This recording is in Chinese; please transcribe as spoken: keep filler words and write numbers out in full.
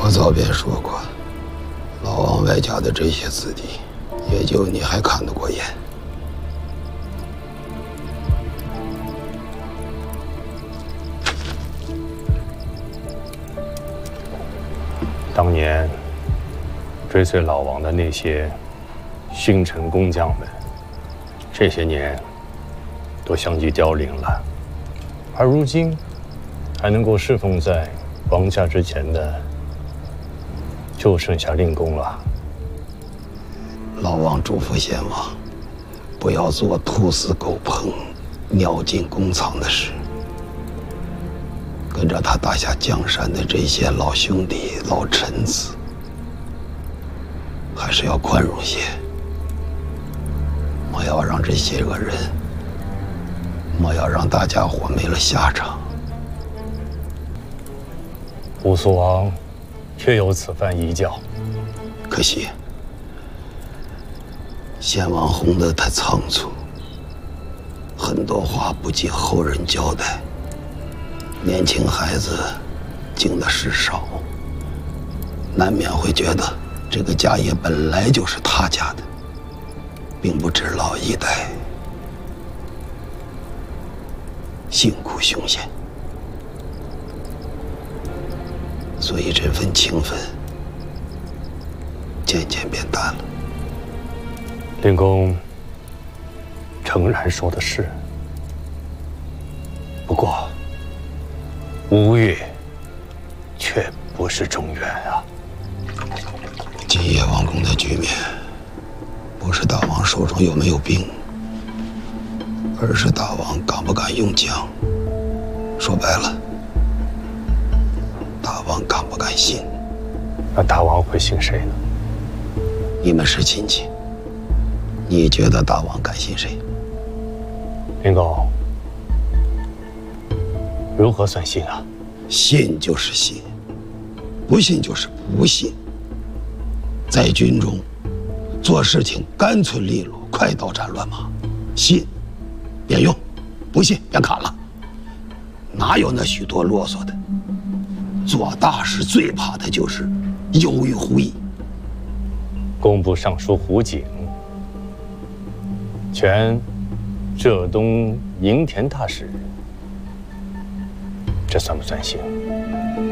我早便说过，老王外家的这些子弟，也就你还看得过眼。 当年追随老王的那些勋臣工匠们，这些年都相继凋零了，而如今还能够侍奉在王家之前的，就剩下令公了。 老王嘱咐先王，不要做兔死狗烹、鸟尽弓藏的事。跟着他打下江山的这些老兄弟、老臣子，还是要宽容些，莫要让这些个人，莫要让大家伙没了下场。 乌苏王确有此番遗教， 可惜先王轰得太仓促，很多话不及后人交代。年轻孩子经的事少，难免会觉得这个家业本来就是他家的，并不知老一代辛苦凶险，所以这份情分渐渐变淡了。 令公诚然说的是，不过吴越却不是中原啊。 今夜王宫的局面，不是大王手中有没有兵，而是大王敢不敢用将。说白了，大王敢不敢信？ 那大王会信谁呢？ 你们是亲戚，你觉得大王敢信谁？ 令公，如何算信啊？ 信就是信，不信就是不信。在军中，做事情干脆利落，快刀斩乱麻。信便用，不信便砍了。哪有那许多啰嗦的？做大事最怕的就是犹豫狐疑。 工部尚书胡景权浙东营田大使，这算不算信？